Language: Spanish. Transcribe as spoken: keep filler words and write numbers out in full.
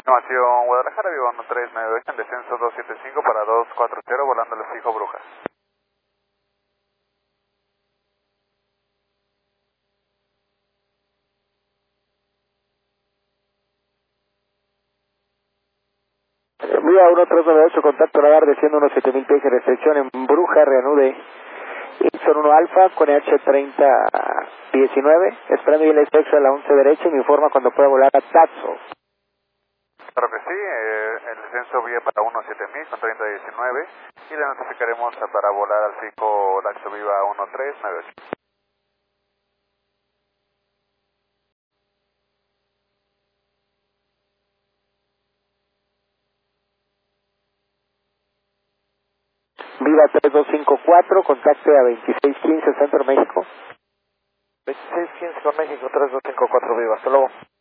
Confirmación, Guadalajara, Viva uno tres nueve ocho, en descenso doscientos setenta y cinco para dos cuatro cero, volando al fijo Brujas. Viva uno tres nueve ocho, contacto radar desciendo unos siete mil pies de restricción en Bruja, reanude. Son uno Alfa con E H treinta diecinueve, esperando el sexo a la once derecha y me informa cuando pueda volar a Tatso. Claro que sí, eh, el descenso vía para uno siete mil con treinta diecinueve y le notificaremos para volar al fijo Daxo Viva uno tres nueve ocho. Viva tres dos cinco cuatro, contacte a veintiséis quince, Centro México. veintiséis quince con México, tres dos cinco cuatro, Viva, hasta luego.